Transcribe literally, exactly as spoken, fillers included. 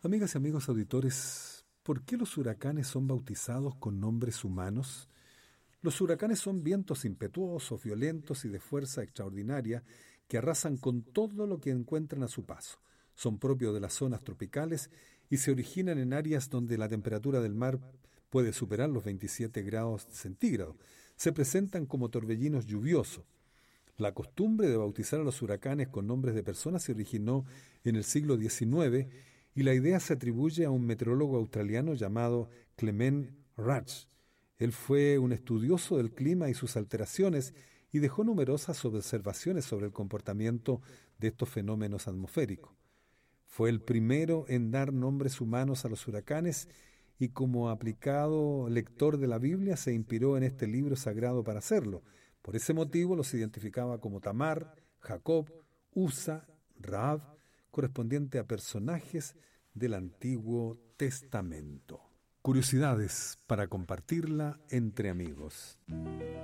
Amigas y amigos auditores, ¿por qué los huracanes son bautizados con nombres humanos? Los huracanes son vientos impetuosos, violentos y de fuerza extraordinaria que arrasan con todo lo que encuentran a su paso. Son propios de las zonas tropicales y se originan en áreas donde la temperatura del mar puede superar los veintisiete grados centígrados. Se presentan como torbellinos lluviosos. La costumbre de bautizar a los huracanes con nombres de personas se originó en el siglo diecinueve y la idea se atribuye a un meteorólogo australiano llamado Clement Rudge. Él fue un estudioso del clima y sus alteraciones y dejó numerosas observaciones sobre el comportamiento de estos fenómenos atmosféricos. Fue el primero en dar nombres humanos a los huracanes y como aplicado lector de la Biblia se inspiró en este libro sagrado para hacerlo. Por ese motivo los identificaba como Tamar, Jacob, Usa, Rahab, correspondiente a personajes del Antiguo Testamento. Curiosidades para compartirla entre amigos.